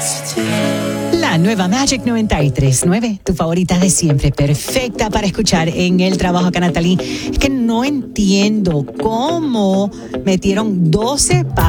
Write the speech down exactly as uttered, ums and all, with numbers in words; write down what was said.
La nueva Magic noventa y tres punto nueve, tu favorita de siempre, perfecta para escuchar en el trabajo acá, Natalie. Es que no entiendo cómo metieron doce páginas